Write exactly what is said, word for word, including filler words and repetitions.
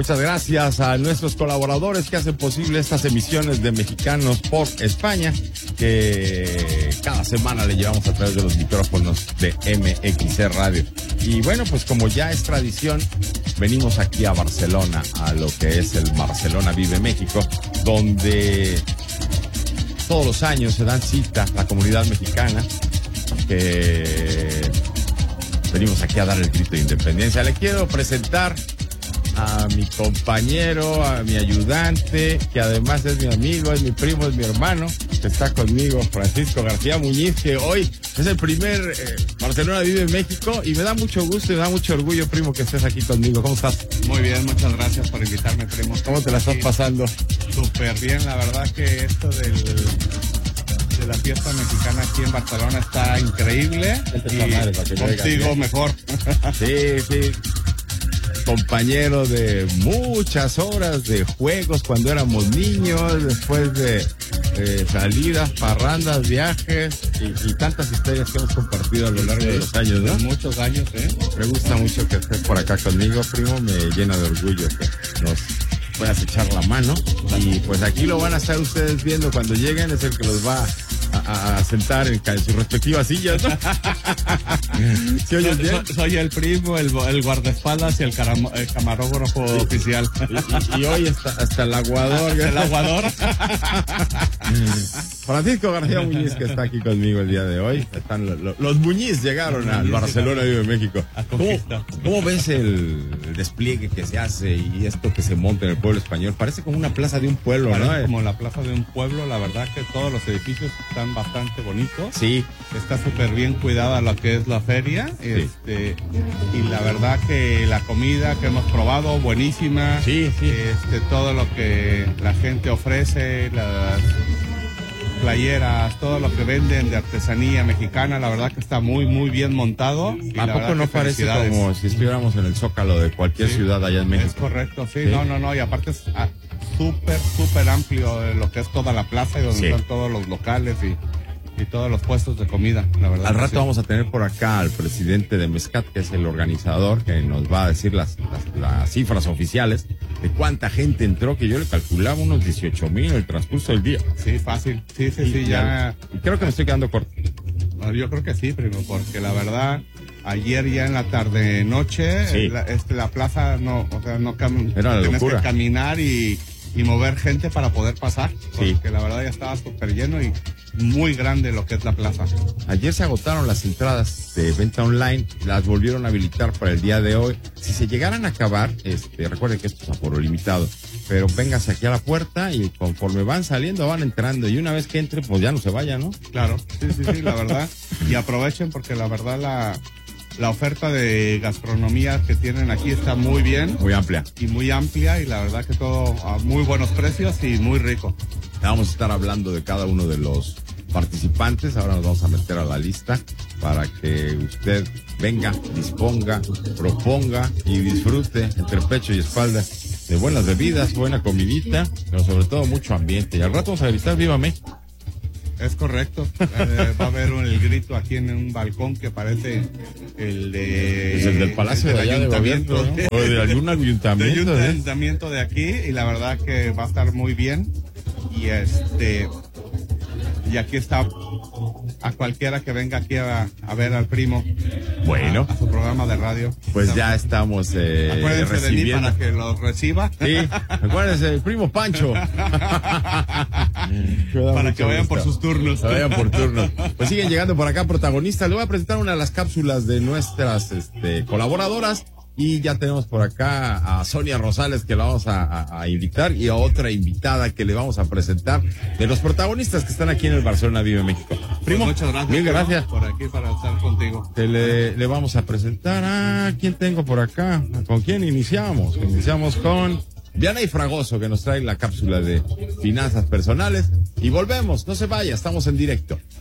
Muchas gracias a nuestros colaboradores que hacen posible estas emisiones de Mexicanos por España, que cada semana le llevamos a través de los micrófonos de M X C Radio. Y bueno, pues como ya es tradición, venimos aquí a Barcelona, a lo que es el Barcelona Vive México, donde todos los años se dan cita la comunidad mexicana, que venimos aquí a dar el grito de independencia. Le quiero presentar a mi compañero, a mi ayudante, que además es mi amigo, es mi primo, es mi hermano, que está conmigo, Francisco García Muñiz, que hoy es el primer eh, Barcelona Vive México, y me da mucho gusto y me da mucho orgullo, primo, que estés aquí conmigo. ¿Cómo estás? Muy bien, muchas gracias por invitarme, primo. ¿Cómo te la estás pasando? Súper bien, la verdad que esto del... de la fiesta mexicana aquí en Barcelona está increíble, y madre, para que contigo oigas, mejor. Sí, sí. Compañero de muchas horas de juegos cuando éramos niños, después de eh, salidas, parrandas, viajes y, y tantas historias que hemos compartido a lo largo de los años, ¿no? Muchos años, ¿eh? Me gusta mucho que estés por acá conmigo, primo, me llena de orgullo que nos puedas echar la mano. Y pues aquí lo van a estar ustedes viendo cuando lleguen, es el que los va a, a sentar en, en sus respectivas sillas, ¿no? ¿Sí oyes bien? Soy, soy el primo, el, el guardaespaldas y el, caramo, el camarógrafo sí. oficial. Y, y, y hoy hasta, hasta el aguador. Hasta el aguador. Francisco García Muñiz, que está aquí conmigo el día de hoy. Están lo, lo, los Muñiz llegaron al Barcelona Vive México. ¿Cómo, ¿Cómo ves el, el despliegue que se hace y esto que se monta en el pueblo español? Parece como una plaza de un pueblo, Parece ¿no? Como la plaza de un pueblo. La verdad que todos los edificios están bastante bonitos. Sí. Está súper bien cuidada lo que es la feria. Sí. Este, y la verdad que la comida que hemos probado, buenísima. Sí, sí. Este, todo lo que la gente ofrece, las playeras, todo lo que venden de artesanía mexicana, la verdad que está muy, muy bien montado. Y ¿A poco no parece como si estuviéramos en el Zócalo de cualquier sí, ciudad allá en México? Es correcto, sí, sí. no, no, no, y aparte es ah, súper, súper amplio lo que es toda la plaza y donde sí. están todos los locales y, y todos los puestos de comida, la verdad. Al rato sí. vamos a tener por acá al presidente de Mezcat, que es el organizador, que nos va a decir las, las, las cifras oficiales de cuánta gente entró, que yo le calculaba unos dieciocho mil el transcurso del día. Sí, fácil, sí, sí, y, sí, ya. Y creo que me estoy quedando corto. Yo creo que sí, primo, porque la verdad, ayer ya en la tarde noche, sí. la, este, la plaza no, o sea, no cam Era la tienes locura. que caminar y, y mover gente para poder pasar, porque sí. la verdad ya estaba súper lleno y muy grande lo que es la plaza. Ayer se agotaron las entradas de venta online, las volvieron a habilitar para el día de hoy. Si se llegaran a acabar, este, recuerden que esto es aforo limitado, pero véngase aquí a la puerta y conforme van saliendo van entrando, y una vez que entre pues ya no se vaya, ¿no? Claro, sí, sí, sí, la verdad. Y aprovechen porque la verdad la, la oferta de gastronomía que tienen aquí está muy bien. Muy amplia. Y muy amplia, y la verdad que todo a muy buenos precios y muy rico. Vamos a estar hablando de cada uno de los participantes. Ahora nos vamos a meter a la lista para que usted venga, disponga, proponga y disfrute entre pecho y espalda de buenas bebidas, buena comidita, pero sobre todo mucho ambiente. Y al rato vamos a gritar ¡Viva México! Es correcto. Eh, va a haber un, el grito aquí en un balcón que parece el de... Es el del Palacio el de allá de Gobierno, ¿no? O de algún ayuntamiento. De ¿eh? ayuntamiento de aquí, y la verdad que va a estar muy bien. Y este... Y aquí está a cualquiera que venga aquí a, a ver al primo. Bueno. A, a su programa de radio. Pues estamos, ya estamos eh, acuérdense recibiendo. de mí para que lo reciba. Sí, acuérdense, el primo Pancho. Para que vayan gusto. por sus turnos. Que vayan por turnos. Pues siguen llegando por acá protagonistas. Le voy a presentar una de las cápsulas de nuestras este, colaboradoras. Y ya tenemos por acá a Sonia Rosales, que la vamos a, a, a invitar, y a otra invitada que le vamos a presentar, de los protagonistas que están aquí en el Barcelona Vive México. Primo, pues muchas gracias. Bien, gracias. Por aquí para estar contigo. Que le, le vamos a presentar a... ¿Quién tengo por acá? ¿Con quién iniciamos? Iniciamos con Diana y Fragoso, que nos trae la cápsula de finanzas personales. Y volvemos, no se vaya, estamos en directo.